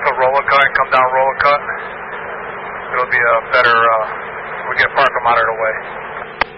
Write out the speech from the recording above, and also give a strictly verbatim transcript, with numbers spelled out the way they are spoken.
of roller cut and come down roller cut. It'll be a better, uh, we can park them out of the way.